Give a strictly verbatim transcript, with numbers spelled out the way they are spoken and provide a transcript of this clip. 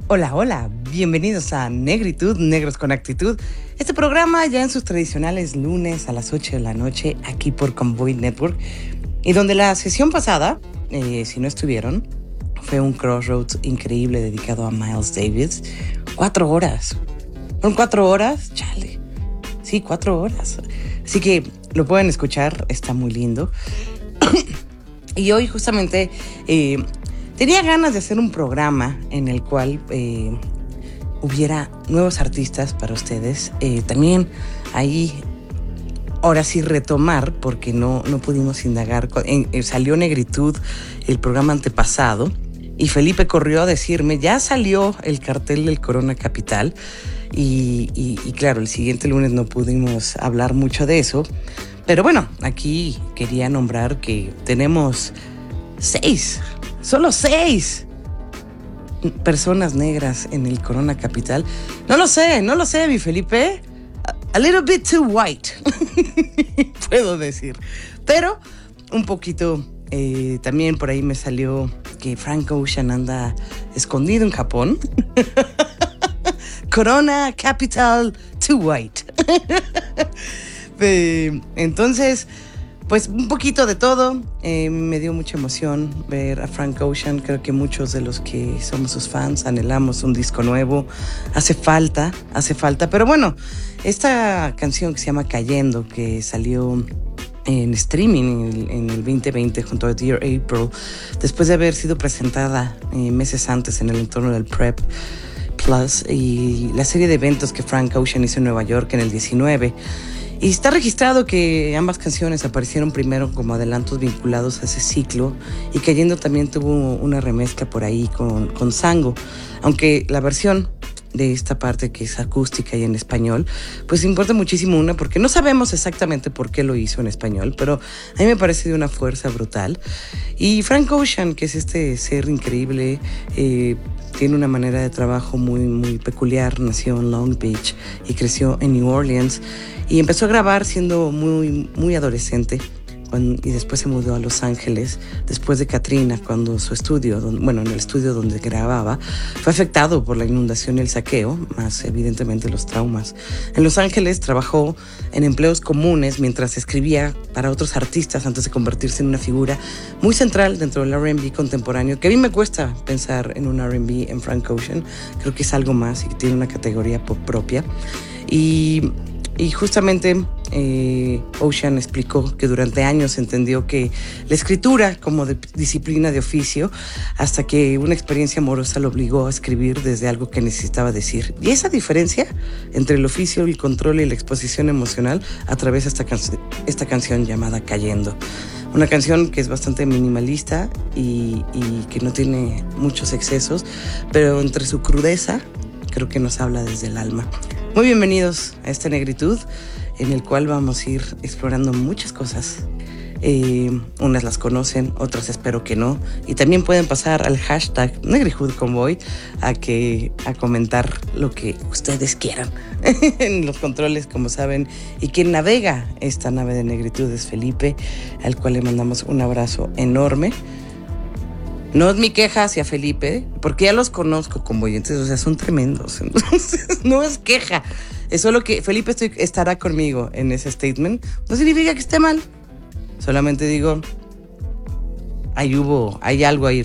Hola, hola, bienvenidos a Negritud, Negros con Actitud. Este programa ya en sus tradicionales lunes a las ocho de la noche aquí por Convoy Network. Y donde la sesión pasada, eh, si no estuvieron, fue un Crossroads increíble dedicado a Miles Davis. Cuatro horas. ¿Fueron cuatro horas? Chale. Sí, cuatro horas. Así que lo pueden escuchar, está muy lindo. Y hoy justamente... Eh, Tenía ganas de hacer un programa en el cual eh, hubiera nuevos artistas para ustedes. Eh, también ahí, ahora sí retomar, porque no, no pudimos indagar. En, en, salió Negritud el programa antepasado y Felipe corrió a decirme, ya salió el cartel del Corona Capital. Y, y, y claro, el siguiente lunes no pudimos hablar mucho de eso. Pero bueno, aquí quería nombrar que tenemos seis... Solo seis personas negras en el Corona Capital. No lo sé, no lo sé, mi Felipe. A, a little bit too white, puedo decir. Pero un poquito, eh, también por ahí me salió que Frank Ocean anda escondido en Japón. Corona Capital too white. eh, entonces... Pues un poquito de todo, eh, me dio mucha emoción ver a Frank Ocean. Creo que muchos de los que somos sus fans anhelamos un disco nuevo. Hace falta, hace falta. Pero bueno, esta canción que se llama Cayendo, que salió en streaming en el, en el veinte veinte junto a Dear April, después de haber sido presentada eh, meses antes en el entorno del Prep Plus y la serie de eventos que Frank Ocean hizo en Nueva York en el diecinueve. Y está registrado que ambas canciones aparecieron primero como adelantos vinculados a ese ciclo y Cayendo también tuvo una remezcla por ahí con, con Sango, aunque la versión de esta parte que es acústica y en español, pues importa muchísimo una porque no sabemos exactamente por qué lo hizo en español, pero a mí me parece de una fuerza brutal. Y Frank Ocean, que es este ser increíble, eh, tiene una manera de trabajo muy, muy peculiar, nació en Long Beach y creció en New Orleans y empezó a grabar siendo muy, muy adolescente. Cuando, y después se mudó a Los Ángeles después de Katrina, cuando su estudio, donde, bueno, en el estudio donde grababa, fue afectado por la inundación y el saqueo, más evidentemente los traumas. En Los Ángeles trabajó en empleos comunes mientras escribía para otros artistas antes de convertirse en una figura muy central dentro del R and B contemporáneo, que a mí me cuesta pensar en un R and B en Frank Ocean. Creo que es algo más y que tiene una categoría pop propia. Y... Y justamente eh, Ocean explicó que durante años entendió que la escritura como de disciplina de oficio, hasta que una experiencia amorosa lo obligó a escribir desde algo que necesitaba decir. Y esa diferencia entre el oficio, el control y la exposición emocional atraviesa esta, can- esta canción llamada Cayendo. Una canción que es bastante minimalista y, y que no tiene muchos excesos, pero entre su crudeza creo que nos habla desde el alma. Muy bienvenidos a esta Negritud, en el cual vamos a ir explorando muchas cosas. Eh, unas las conocen, otras espero que no. Y también pueden pasar al hashtag Negritud Convoy a, que, a comentar lo que ustedes quieran. En los controles, como saben, y quien navega esta nave de Negritud es Felipe, al cual le mandamos un abrazo enorme. No es mi queja hacia Felipe, porque ya los conozco como oyentes, o sea, son tremendos. Entonces, no es queja. Es solo que Felipe estoy, estará conmigo en ese statement. No significa que esté mal. Solamente digo, ahí hubo, hay algo ahí